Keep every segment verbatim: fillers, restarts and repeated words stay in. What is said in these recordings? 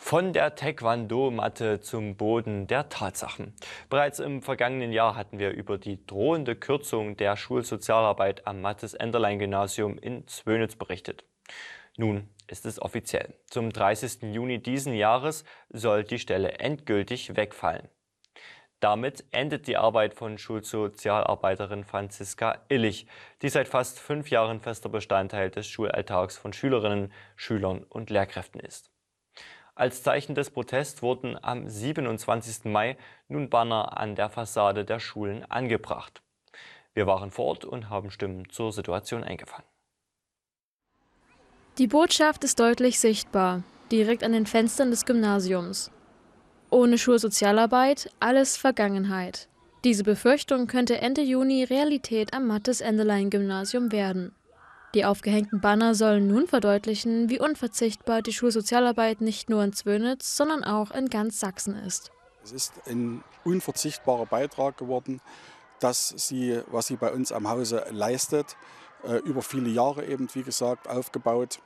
Von der Taekwondo-Matte zum Boden der Tatsachen. Bereits im vergangenen Jahr hatten wir über die drohende Kürzung der Schulsozialarbeit am Mattes-Enderlein-Gymnasium in Zwönitz berichtet. Nun ist es offiziell. Zum dreißigsten Juni diesen Jahres soll die Stelle endgültig wegfallen. Damit endet die Arbeit von Schulsozialarbeiterin Franziska Illich, die seit fast fünf Jahren fester Bestandteil des Schulalltags von Schülerinnen, Schülern und Lehrkräften ist. Als Zeichen des Protests wurden am siebenundzwanzigsten Mai nun Banner an der Fassade der Schulen angebracht. Wir waren vor Ort und haben Stimmen zur Situation eingefangen. Die Botschaft ist deutlich sichtbar, direkt an den Fenstern des Gymnasiums. Ohne Schulsozialarbeit, alles Vergangenheit. Diese Befürchtung könnte Ende Juni Realität am Mattes-Enderlein-Gymnasium werden. Die aufgehängten Banner sollen nun verdeutlichen, wie unverzichtbar die Schulsozialarbeit nicht nur in Zwönitz, sondern auch in ganz Sachsen ist. Es ist ein unverzichtbarer Beitrag geworden, dass sie, was sie bei uns am Hause leistet, über viele Jahre eben, wie gesagt, aufgebaut.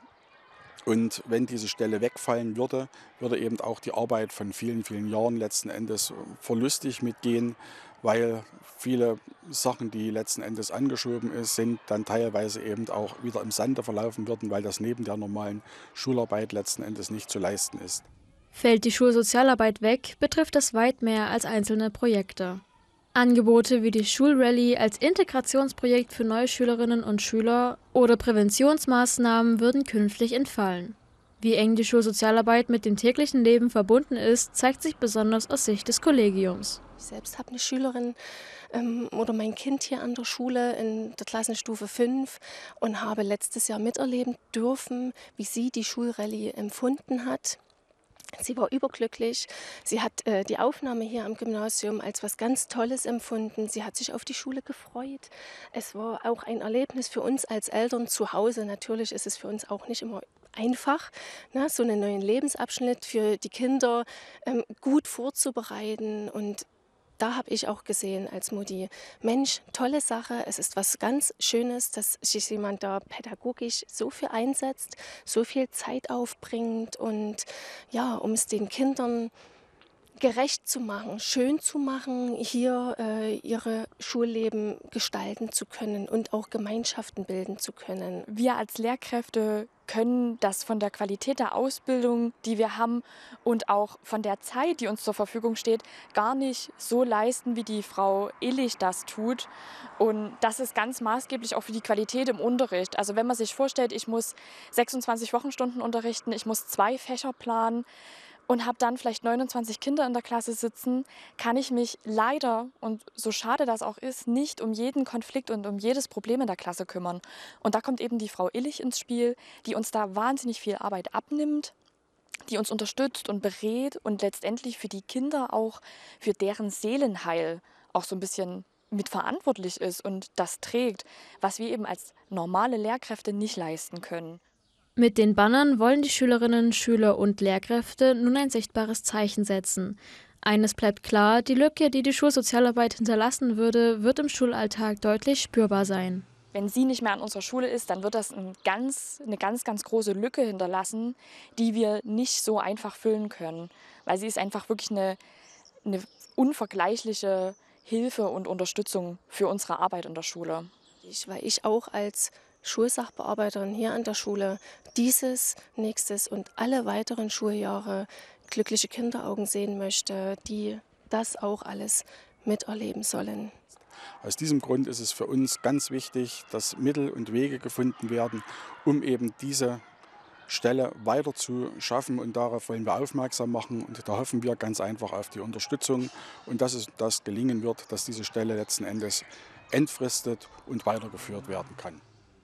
Und wenn diese Stelle wegfallen würde, würde eben auch die Arbeit von vielen, vielen Jahren letzten Endes verlustig mitgehen, weil viele Sachen, die letzten Endes angeschoben ist, sind dann teilweise eben auch wieder im Sande verlaufen würden, weil das neben der normalen Schularbeit letzten Endes nicht zu leisten ist. Fällt die Schulsozialarbeit weg, betrifft das weit mehr als einzelne Projekte. Angebote wie die Schulrallye als Integrationsprojekt für neue Schülerinnen und Schüler oder Präventionsmaßnahmen würden künftig entfallen. Wie eng die Schulsozialarbeit mit dem täglichen Leben verbunden ist, zeigt sich besonders aus Sicht des Kollegiums. Ich selbst habe eine Schülerin ähm, oder mein Kind hier an der Schule in der Klassenstufe fünf und habe letztes Jahr miterleben dürfen, wie sie die Schulrallye empfunden hat. Sie war überglücklich. Sie hat äh, die Aufnahme hier am Gymnasium als was ganz Tolles empfunden. Sie hat sich auf die Schule gefreut. Es war auch ein Erlebnis für uns als Eltern zu Hause. Natürlich ist es für uns auch nicht immer einfach, ne, so einen neuen Lebensabschnitt für die Kinder ähm, gut vorzubereiten. Und da habe ich auch gesehen als Mutti, Mensch, tolle Sache, es ist was ganz Schönes, dass sich jemand da pädagogisch so viel einsetzt, so viel Zeit aufbringt und ja, um es den Kindern gerecht zu machen, schön zu machen, hier äh, ihre Schulleben gestalten zu können und auch Gemeinschaften bilden zu können. Wir als Lehrkräfte können das von der Qualität der Ausbildung, die wir haben und auch von der Zeit, die uns zur Verfügung steht, gar nicht so leisten, wie die Frau Illich das tut. Und das ist ganz maßgeblich auch für die Qualität im Unterricht. Also wenn man sich vorstellt, ich muss sechsundzwanzig Wochenstunden unterrichten, ich muss zwei Fächer planen, und habe dann vielleicht neunundzwanzig Kinder in der Klasse sitzen, kann ich mich leider, und so schade das auch ist, nicht um jeden Konflikt und um jedes Problem in der Klasse kümmern. Und da kommt eben die Frau Illich ins Spiel, die uns da wahnsinnig viel Arbeit abnimmt, die uns unterstützt und berät und letztendlich für die Kinder auch für deren Seelenheil auch so ein bisschen mitverantwortlich ist und das trägt, was wir eben als normale Lehrkräfte nicht leisten können. Mit den Bannern wollen die Schülerinnen, Schüler und Lehrkräfte nun ein sichtbares Zeichen setzen. Eines bleibt klar, die Lücke, die die Schulsozialarbeit hinterlassen würde, wird im Schulalltag deutlich spürbar sein. Wenn sie nicht mehr an unserer Schule ist, dann wird das ein ganz, eine ganz, ganz große Lücke hinterlassen, die wir nicht so einfach füllen können. Weil sie ist einfach wirklich eine, eine unvergleichliche Hilfe und Unterstützung für unsere Arbeit in der Schule. Ich, weil ich auch als Schulsachbearbeiterin hier an der Schule dieses, nächstes und alle weiteren Schuljahre glückliche Kinderaugen sehen möchte, die das auch alles miterleben sollen. Aus diesem Grund ist es für uns ganz wichtig, dass Mittel und Wege gefunden werden, um eben diese Stelle weiter zu schaffen, und darauf wollen wir aufmerksam machen, und da hoffen wir ganz einfach auf die Unterstützung und dass es das gelingen wird, dass diese Stelle letzten Endes entfristet und weitergeführt werden kann.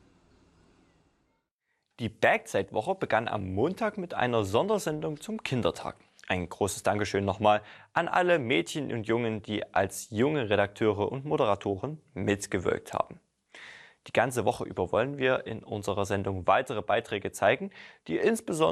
Die Bergzeitwoche begann am Montag mit einer Sondersendung zum Kindertag. Ein großes Dankeschön nochmal an alle Mädchen und Jungen, die als junge Redakteure und Moderatoren mitgewirkt haben. Die ganze Woche über wollen wir in unserer Sendung weitere Beiträge zeigen, die insbesondere